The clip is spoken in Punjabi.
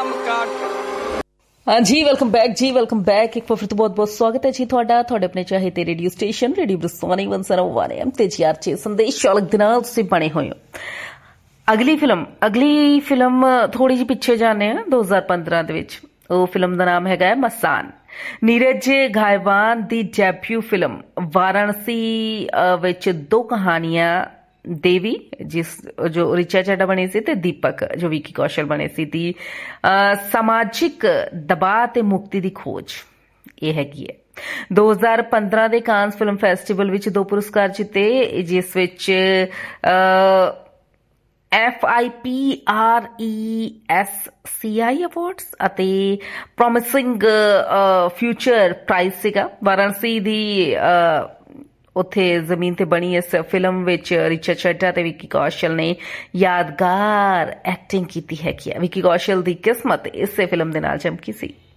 हाँ जी, वेलकम बैक जी, वेलकम बैक। एक बार फिर तो बहुत बहुत स्वागत है जी ਤੁਹਾਡਾ ਆਪਣੇ ਚਾਹਤੇ ਰੇਡੀਓ ਸਟੇਸ਼ਨ ਰੇਡੀਓ ਬਰਸਾਨੀ 101 FM ਤੇ ਜੀ ਆਰਚੇ ਸੰਦੇਸ਼ ਚਾਲਕ ਦੇ ਨਾਲ ਤੁਸੀਂ ਬਣੇ ਹੋਏ ਹੋ। ਅਗਲੀ ਫਿਲਮ ਥੋੜੀ ਜਿਹੀ ਪਿੱਛੇ ਜਾਂਦੇ ਆ 2015 ਦੇ ਵਿੱਚ। ਉਹ ਫਿਲਮ ਦਾ ਨਾਮ ਹੈਗਾ ਮਸਾਨ। ਨੀਰਜ ਘਾਇਵਾਨ ਦੀ ਡੈਬਿਊ ਫਿਲਮ ਵਾਰਾਣਸੀ ਵਿੱਚ ਦੋ ਕਹਾਣੀਆਂ देवी जो रिचा चड्ढा बने सी ते दीपक जो विकी कौशल बने सी दी समाजिक दबाव ते मुक्ति दी खोज ये हैगी है। 2015 ਦੇ ਕਾਂਸ ਫਿਲਮ ਫੈਸਟੀਵਲ ਵਿੱਚ ਦੋ ਪੁਰਸਕਾਰ ਜਿੱਤੇ, ਜਿਸ ਵਿੱਚ FIPRESCI ਅਵਾਰਡਸ ਅਤੇ ਪ੍ਰੋਮਿਸਿੰਗ ਫਿਊਚਰ ਪ੍ਰਾਈਜ਼ ਸੀਗਾ। ਵਾਰਾਣਸੀ ਦੀ ਉੱਥੇ ਜ਼ਮੀਨ ਤੇ ਬਣੀ ਇਸ ਫਿਲਮ ਵਿੱਚ ਰਿਚਾ ਚੱਢਾ ਤੇ ਵਿੱਕੀ ਕੌਸ਼ਲ ਨੇ ਯਾਦਗਾਰ ਐਕਟਿੰਗ ਕੀਤੀ ਹੈਗੀ ਆ। ਵਿੱਕੀ ਕੌਸ਼ਲ ਦੀ ਕਿਸਮਤ ਇਸੇ ਫਿਲਮ ਦੇ ਨਾਲ ਚਮਕੀ ਸੀ।